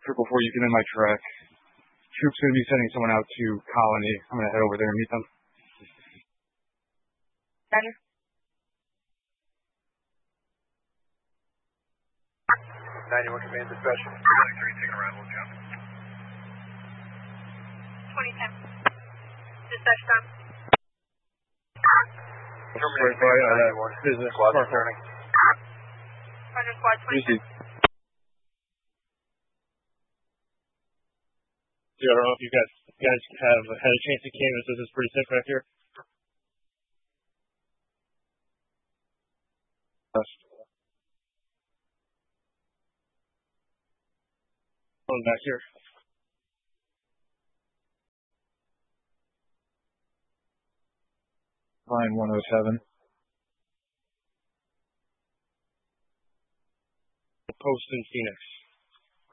Triple 4, you can in my track. Troops going to be sending someone out to Colony. I'm going to head over there and meet them. Roger. 91 Command Dispatch. 23, take arrival, jump. 2010. Dispatch stop. Terminating Business. squad returning. Roger, squad 2010. I don't know if you guys have had a chance to canvas. This is pretty sick back here. Going back here. Line 107. Post in Phoenix.